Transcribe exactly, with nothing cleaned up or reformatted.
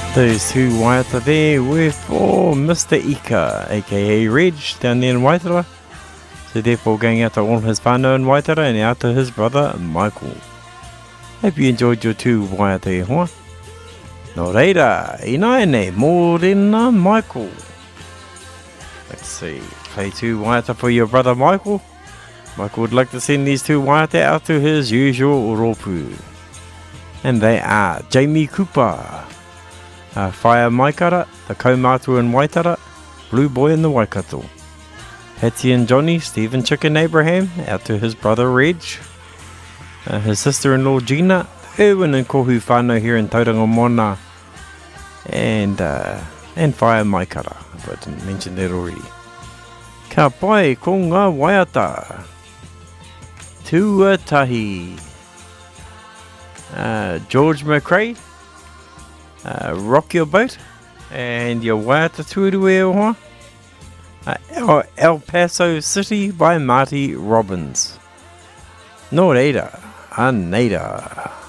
Those two waiata there were for Mister Ika, aka Reg, down there in Waitara. So therefore going out to all his whānau in Waitara and out to his brother Michael. Hope you enjoyed your two waiata e hoa. Nō reira, ina ene, mōrena Michael. Let's see, play two waiata for your brother Michael. Michael would like to send these two waiata out to his usual ropu. And they are Jamie Cooper, uh, Whaia Maikara, the kaumātua in Waitara, Blue Boy in the Waikato. Hattie and Johnny, Stephen Chicken Abraham, out to his brother Reg, uh, his sister-in-law Gina, Erwin and Kohu whānau here in Tauranga Mona, and uh, and Whaia Maikara, if I didn't mention that already. Ka pai ko ngā waiata. Tuatahi. Uh, George McRae, uh, Rock Your Boat, and your waiata tuarua e hoa. Uh, El, El Paso City by Marty Robbins. Nō reira, aneira.